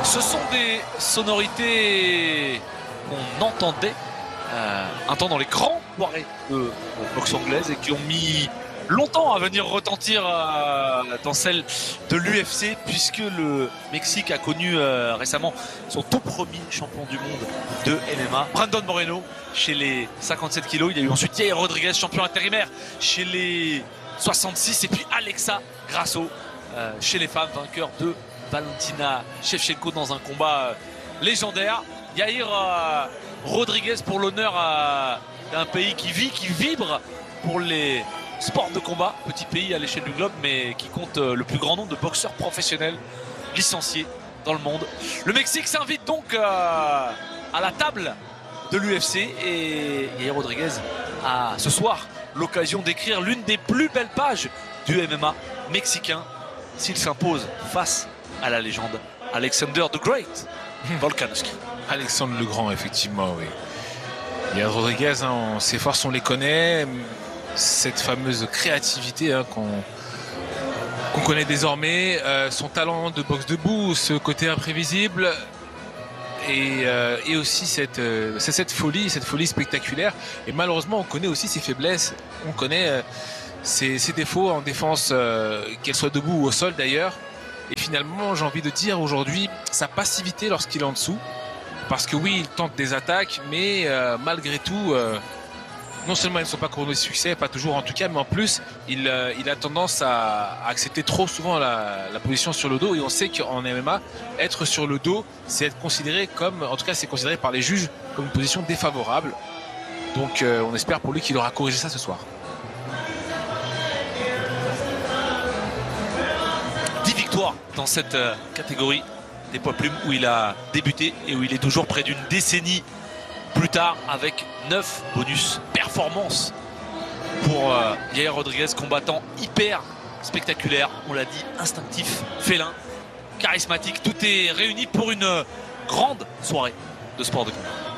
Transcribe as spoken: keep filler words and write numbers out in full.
Ce sont des sonorités qu'on entendait euh, un temps dans les grandes soirées de, de boxe anglaise et qui ont mis longtemps à venir retentir euh, dans celle de l'U F C, puisque le Mexique a connu euh, récemment son tout premier champion du monde de M M A, Brandon Moreno, chez les cinquante-sept kilos. Il y a eu ensuite Yair Rodriguez, champion intérimaire, chez les soixante-six, et puis Alexa Grasso euh, chez les femmes, vainqueur de Valentina Shevchenko dans un combat euh, légendaire. Yair euh, Rodriguez pour l'honneur euh, d'un pays qui vit, qui vibre pour les sport de combat, petit pays à l'échelle du globe, mais qui compte le plus grand nombre de boxeurs professionnels licenciés dans le monde. Le Mexique s'invite donc euh, à la table de l'U F C et Yair Rodriguez a ce soir l'occasion d'écrire l'une des plus belles pages du M M A mexicain s'il s'impose face à la légende Alexander the Great Volkanovski. Alexandre le Grand, effectivement, oui. Yair Rodriguez, hein, ses forces, on les connaît. Cette fameuse créativité hein, qu'on qu'on connaît désormais, euh, son talent de boxe debout, ce côté imprévisible et, euh, et aussi cette, euh, cette folie, cette folie spectaculaire. Et malheureusement, on connaît aussi ses faiblesses, on connaît euh, ses, ses défauts en défense, euh, qu'elle soit debout ou au sol d'ailleurs. Et finalement, j'ai envie de dire aujourd'hui, sa passivité lorsqu'il est en dessous, parce que oui, il tente des attaques, mais euh, malgré tout... Euh, non seulement ils ne sont pas couronnés de succès, pas toujours en tout cas, mais en plus, il, euh, il a tendance à, à accepter trop souvent la, la position sur le dos. Et on sait qu'en M M A, être sur le dos, c'est être considéré comme, en tout cas, c'est considéré par les juges comme une position défavorable. Donc, euh, on espère pour lui qu'il aura corrigé ça ce soir. dix victoires dans cette euh, catégorie des poids plumes où il a débuté et où il est toujours près d'une décennie plus tard, avec neuf bonus performance pour euh, Yair Rodriguez, combattant hyper spectaculaire, on l'a dit, instinctif, félin, charismatique. Tout est réuni pour une grande soirée de sport de combat.